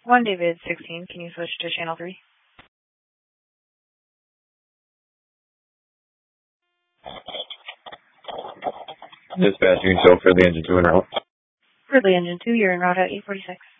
1 David 16, can you switch to channel 3? Dispatching, so for the engine 2 en route. For the engine 2, you're en route at 846.